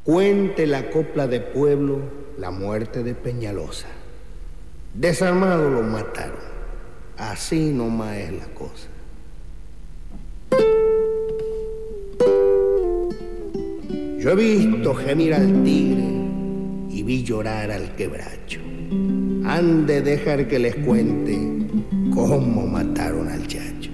Cuente la copla de pueblo la muerte de Peñalosa. Desarmado lo mataron. Así nomás es la cosa. Yo he visto gemir al tigre y vi llorar al quebracho. Han de dejar que les cuente cómo mataron al chacho.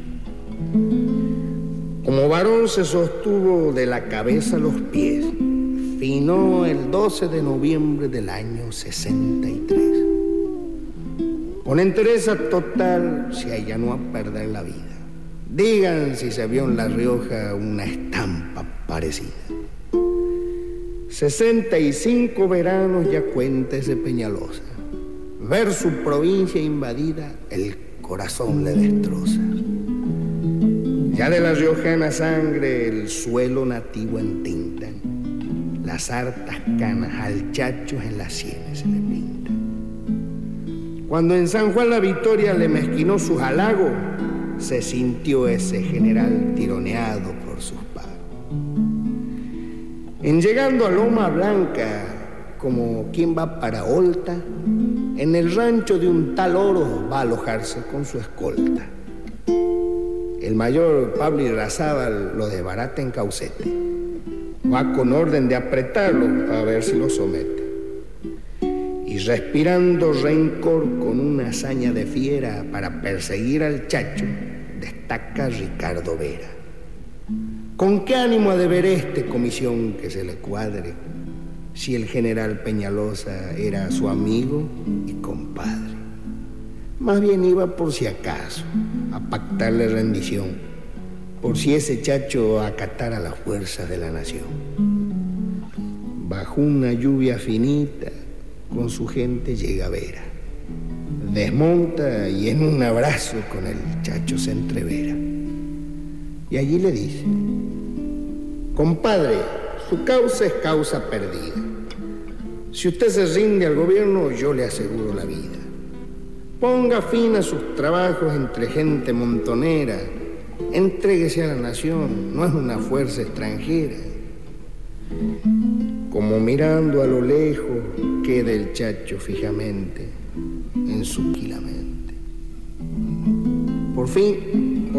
Como varón se sostuvo de la cabeza a los pies. Finó el 12 de noviembre del año 63. Con entereza total se allanó a perder la vida. Digan si se vio en La Rioja una estampa parecida. 65 veranos ya cuenta ese Peñalosa. Ver su provincia invadida, el corazón le destroza. Ya de la riojana sangre el suelo nativo entintan. Las hartas canas al chacho en las sienes se le pintan. Cuando en San Juan la Victoria le mezquinó sus halagos, se sintió ese general tironeado por sus pagos. En llegando a Loma Blanca, como quien va para Olta, en el rancho de un tal Oro va a alojarse con su escolta. El mayor Pablo Irrazábal lo desbarata en Caucete. Va con orden de apretarlo para ver si lo somete. Y respirando rencor con una hazaña de fiera para perseguir al chacho, destaca Ricardo Vera. ¿Con qué ánimo ha de ver comisión que se le cuadre si el general Peñalosa era su amigo y compadre? Más bien iba por si acaso a pactarle rendición, por si ese chacho acatara las fuerzas de la nación. Bajo una lluvia finita, con su gente llega Vera. Desmonta y en un abrazo con el chacho se entrevera. Y allí le dice: compadre, su causa es causa perdida. Si usted se rinde al gobierno, yo le aseguro la vida. Ponga fin a sus trabajos entre gente montonera. Entréguese a la nación, no es una fuerza extranjera. Como mirando a lo lejos, queda el chacho fijamente en su quilamente. Por fin